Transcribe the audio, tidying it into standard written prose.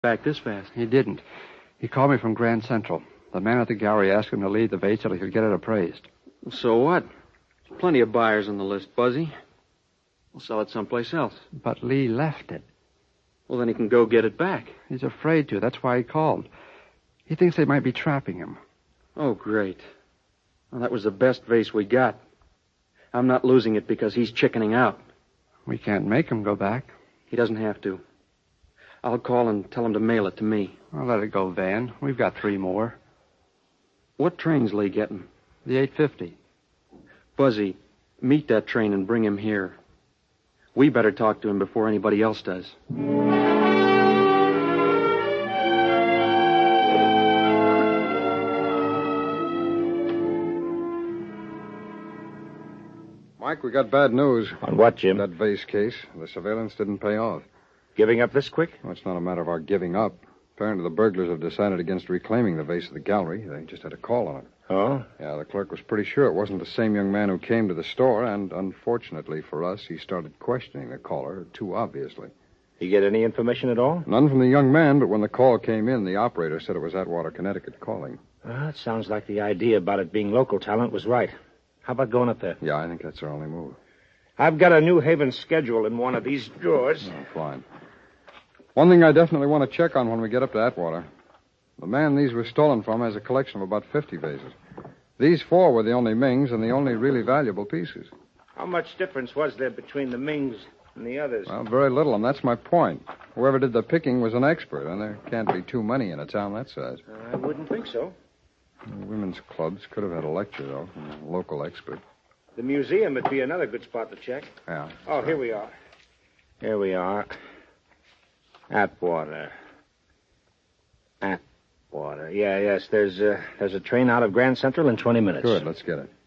back this fast. He didn't. He called me from Grand Central. The man at the gallery asked him to leave the vase till he could get it appraised. So what? Plenty of buyers on the list, Buzzy. We'll sell it someplace else. But Lee left it. Well, then he can go get it back. He's afraid to. That's why he called. He thinks they might be trapping him. Oh, great. Well, that was the best vase we got. I'm not losing it because he's chickening out. We can't make him go back. He doesn't have to. I'll call and tell him to mail it to me. I'll let it go, Van. We've got 3 more. What train's Lee getting? The 8:50. Buzzy, meet that train and bring him here. We better talk to him before anybody else does. Mike, we got bad news. On what, Jim? That vase case. The surveillance didn't pay off. Giving up this quick? Well, it's not a matter of our giving up. Apparently, the burglars have decided against reclaiming the vase of the gallery. They just had a call on it. Oh? Yeah, the clerk was pretty sure it wasn't the same young man who came to the store, and unfortunately for us, he started questioning the caller too obviously. You get any information at all? None from the young man, but when the call came in, the operator said it was Atwater, Connecticut calling. Well, it sounds like the idea about it being local talent was right. How about going up there? Yeah, I think that's our only move. I've got a New Haven schedule in one of these drawers. Oh, fine. One thing I definitely want to check on when we get up to Atwater. The man these were stolen from has a collection of about 50 vases. These 4 were the only Mings and the only really valuable pieces. How much difference was there between the Mings and the others? Well, very little, and that's my point. Whoever did the picking was an expert, and there can't be too many in a town that size. I wouldn't think so. The women's clubs could have had a lecture, though, from a local expert. The museum would be another good spot to check. Yeah. Oh, here we are. Here we are. Atwater. Atwater. Yes. There's a train out of Grand Central in 20 minutes. Good, let's get it.